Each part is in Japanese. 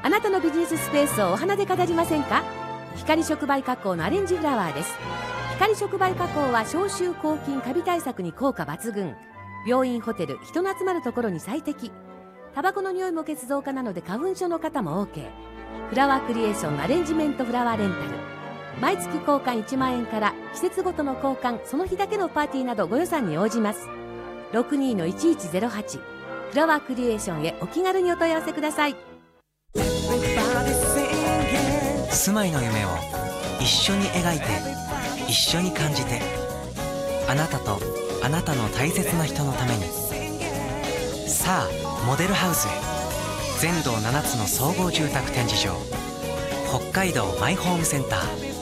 あなたのビジネススペースをお花で飾りませんか？光触媒加工のアレンジフラワーです。光触媒加工は消臭抗菌カビ対策に効果抜群。病院、ホテル、人の集まるところに最適。タバコの匂いも欠増化なので花粉症の方も OK。 フラワークリエーションのアレンジメントフラワーレンタル、毎月交換1万円から季節ごとの交換、その日だけのパーティーなどご予算に応じます。 62-1108 フラワークリエーションへお気軽にお問い合わせください。 住まいの夢を一緒に描いて、一緒に感じて、あなたとあなたの大切な人のために。さあモデルハウスへ。全道7つの総合住宅展示場、北海道マイホームセンター。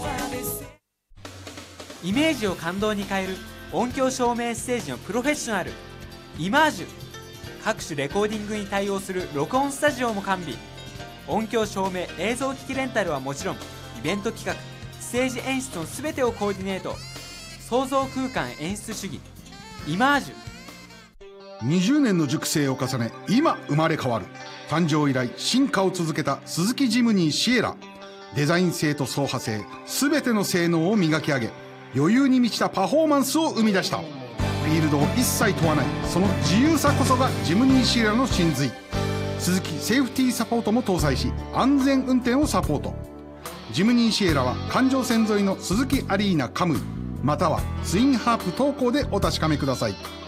イメージを感動に変える音響照明ステージのプロフェッショナル、イマージュ。各種レコーディングに対応する録音スタジオも完備。音響照明映像機器レンタルはもちろん、イベント企画、ステージ演出の全てをコーディネート。創造空間演出主義、イマージュ。 20年の熟成を重ね、今生まれ変わる。誕生以来進化を続けたスズキジムニーシエラ。デザイン性と走破性、全ての性能を磨き上げ、余裕に満ちたパフォーマンスを生み出した。フィールドを一切問わない、その自由さこそがジムニーシエラの真髄。スズキセーフティーサポートも搭載し、安全運転をサポート。ジムニーシエラは環状線沿いのスズキアリーナカムイ、またはツインハープ東港でお確かめください。